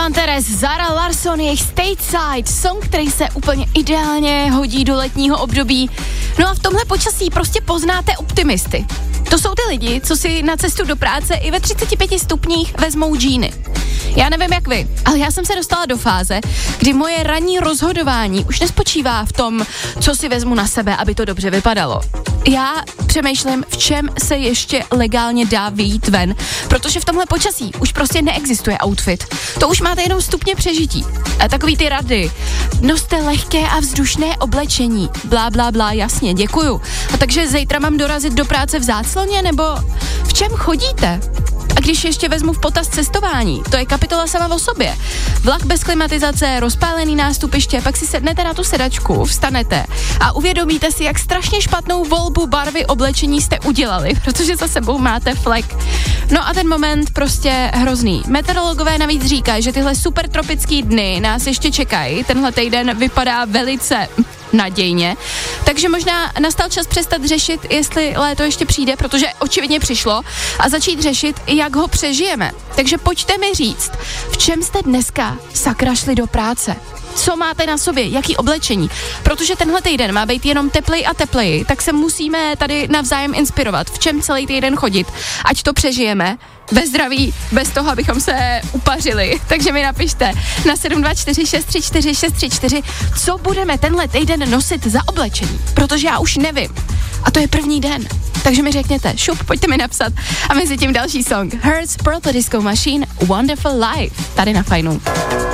Antares, Zara Larsson, jejich Stateside, song, který se úplně ideálně hodí do letního období. No a v tomhle počasí prostě poznáte optimisty. To jsou ty lidi, co si na cestu do práce i ve 35 stupních vezmou džíny. Já nevím jak vy, ale já jsem se dostala do fáze, kdy moje ranní rozhodování už nespočívá v tom, co si vezmu na sebe, aby to dobře vypadalo. Já přemýšlím, v čem se ještě legálně dá vyjít ven, protože v tomhle počasí už prostě neexistuje outfit. To už máte jenom stupně přežití. A takový ty rady. Noste lehké a vzdušné oblečení. Blá, blá, blá, jasně, děkuju. A takže zítra mám dorazit do práce v zácloně, nebo v čem chodíte? A když ještě vezmu v potaz cestování, to je kapitola sama o sobě. Vlak bez klimatizace, rozpálený nástupiště, pak si sednete na tu sedačku, vstanete a uvědomíte si, jak strašně špatnou volbu barvy oblečení jste udělali, protože za sebou máte flek. No a ten moment prostě hrozný. Meteorologové navíc říkají, že tyhle super tropický dny nás ještě čekají. Tenhle týden vypadá velice nadějně. Takže možná nastal čas přestat řešit, jestli léto ještě přijde, protože očividně přišlo, a začít řešit, jak ho přežijeme. Takže pojďte mi říct, v čem jste dneska sakra šli do práce? Co máte na sobě, jaký oblečení? Protože tenhle týden má být jenom teplej a tepleji, tak se musíme tady navzájem inspirovat, v čem celý týden chodit, ať to přežijeme ve zdraví, bez toho, abychom se upařili. Takže mi napište na 724 634 634, co budeme tenhle týden nosit za oblečení, protože já už nevím. A to je první den. Takže mi řekněte, pojďte mi napsat. A mezi tím další song. Hertz, Purple Disco Machine, Wonderful Life. Tady na Fajnu.